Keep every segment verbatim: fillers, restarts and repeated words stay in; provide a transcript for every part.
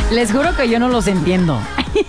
Les juro que yo no los entiendo.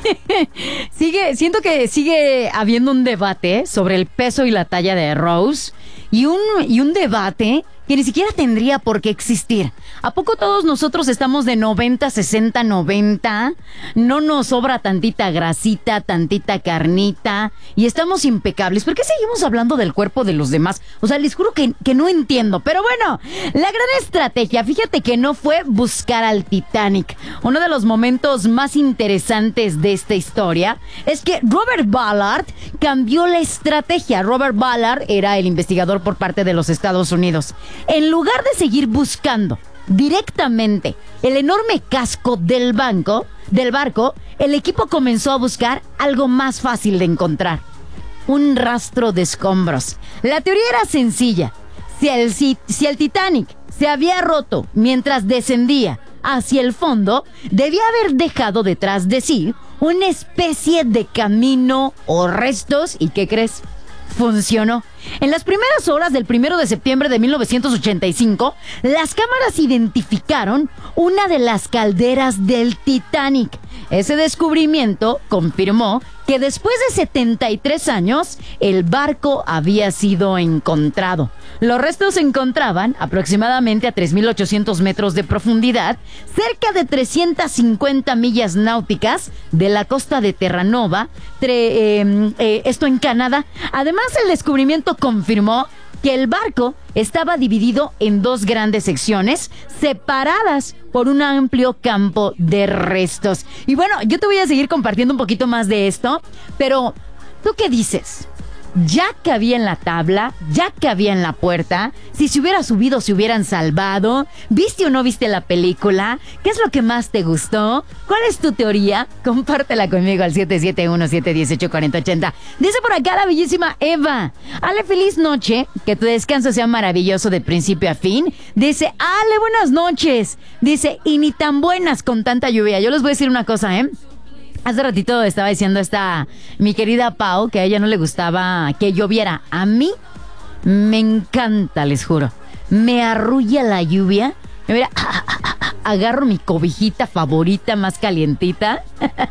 Sigue, siento que sigue habiendo un debate sobre el peso y la talla de Rose y un, y un debate que ni siquiera tendría por qué existir. ¿A poco todos nosotros estamos de noventa, sesenta, noventa? No nos sobra tantita grasita, tantita carnita y estamos impecables. ¿Por qué seguimos hablando del cuerpo de los demás? O sea, les juro que, que no entiendo. Pero bueno, la gran estrategia, fíjate que no fue buscar al Titanic. Uno de los momentos más interesantes de esta historia es que Robert Ballard cambió la estrategia. Robert Ballard era el investigador por parte de los Estados Unidos. En lugar de seguir buscando directamente el enorme casco del banco, del barco, el equipo comenzó a buscar algo más fácil de encontrar: un rastro de escombros. La teoría era sencilla. Si el, si, si el Titanic se había roto mientras descendía hacia el fondo, debía haber dejado detrás de sí una especie de camino o restos. ¿Y qué crees? Funcionó. En las primeras horas del primero de septiembre de mil novecientos ochenta y cinco, las cámaras identificaron una de las calderas del Titanic. Ese descubrimiento confirmó que después de setenta y tres años, el barco había sido encontrado. Los restos se encontraban aproximadamente a tres mil ochocientos metros de profundidad, cerca de trescientas cincuenta millas náuticas de la costa de Terranova, tre, eh, eh, esto en Canadá. Además, el descubrimiento confirmó que el barco estaba dividido en dos grandes secciones, separadas por un amplio campo de restos. Y bueno, yo te voy a seguir compartiendo un poquito más de esto, pero ¿tú qué dices? ¿Ya cabía en la tabla? ¿Ya cabía en la puerta? Si se hubiera subido, se hubieran salvado. ¿Viste o no viste la película? ¿Qué es lo que más te gustó? ¿Cuál es tu teoría? Compártela conmigo al siete siete uno, siete uno ocho, cuatro cero ocho cero. Dice por acá la bellísima Eva: Ale, feliz noche, que tu descanso sea maravilloso de principio a fin. Dice, Ale, buenas noches. Dice, y ni tan buenas con tanta lluvia. Yo les voy a decir una cosa, ¿eh? Hace ratito estaba diciendo esta mi querida Pau que a ella no le gustaba que lloviera. A mí me encanta, les juro. Me arrulla la lluvia. Mira, agarro mi cobijita favorita más calientita.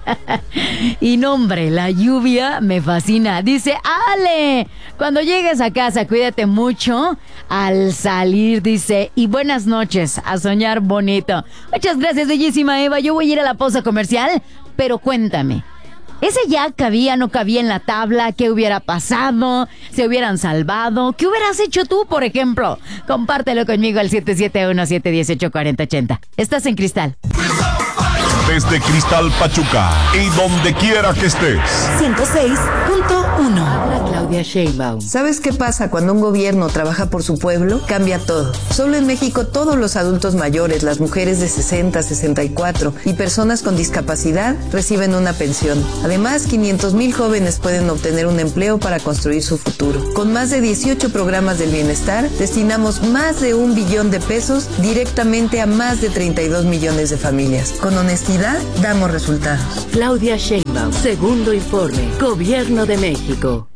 Y no, hombre, la lluvia me fascina. Dice, Ale, cuando llegues a casa, cuídate mucho al salir, dice, y buenas noches, a soñar bonito. Muchas gracias, bellísima Eva. Yo voy a ir a la pausa comercial, pero cuéntame, ¿ese ya cabía, no cabía en la tabla? ¿Qué hubiera pasado? ¿Se hubieran salvado? ¿Qué hubieras hecho tú, por ejemplo? Compártelo conmigo al siete siete uno, siete uno ocho, cuatro cero ocho cero. Estás en Cristal. Desde Cristal Pachuca y donde quiera que estés. ciento seis punto uno. Habla Claudia Sheinbaum. ¿Sabes qué pasa cuando un gobierno trabaja por su pueblo? Cambia todo. Solo en México todos los adultos mayores, las mujeres de sesenta, sesenta y cuatro y personas con discapacidad reciben una pensión. Además, quinientos mil jóvenes pueden obtener un empleo para construir su futuro. Con más de dieciocho programas del bienestar, destinamos más de un billón de pesos directamente a más de treinta y dos millones de familias. Con honestidad, damos resultados. Claudia Sheinbaum, segundo informe, Gobierno de México.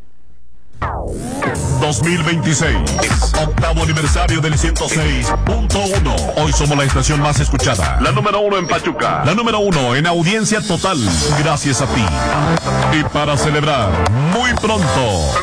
dos mil veintiséis, octavo aniversario del ciento seis punto uno. Hoy somos la estación más escuchada, la número uno en Pachuca, la número uno en audiencia total, gracias a ti. Y para celebrar, muy pronto